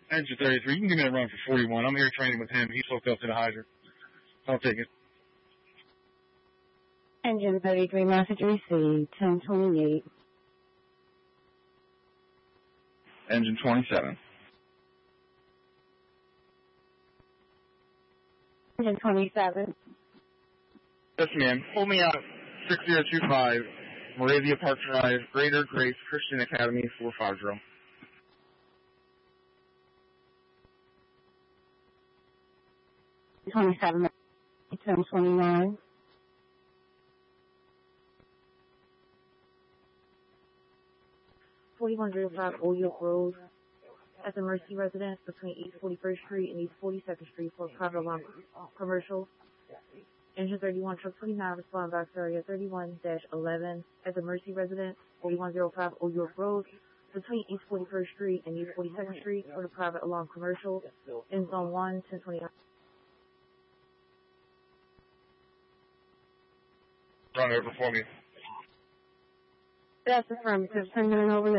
Engine 33, you can give me a run for 41. I'm here training with him. He's hooked up to the hydrant. I'll take it. Engine 33, message received, 1028. Engine 27. Engine 27. Yes, ma'am. Pull me out 6025, Moravia Park Drive, Greater Grace Christian Academy 450. Engine 27, 1029. $4105 Old York Road at the Mercy residence between East 41st Street and East 42nd Street for private alarm commercial. Engine 31, truck 29, respond by area 31-11 at the Mercy residence, 4105 Old York Road between East 41st Street and East 42nd Street for the private alarm commercial. In zone 1, 1029. Run over for me. That's affirmative. Send it over.